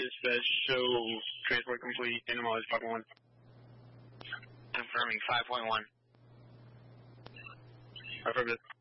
dispatch, show transport complete, NMR is 5.1. Confirming 5.1. Affirmative.